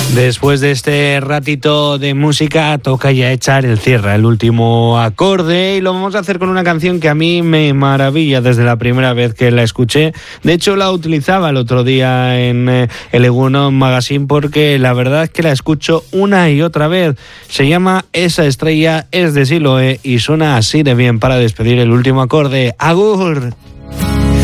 Después de este ratito de música toca ya echar el cierre, el último acorde, y lo vamos a hacer con una canción que a mí me maravilla desde la primera vez que la escuché. De hecho la utilizaba el otro día en el Egunon Magazine porque la verdad es que la escucho una y otra vez. Se llama Esa estrella, es de Siloé y suena así de bien para despedir el último acorde. ¡Agur!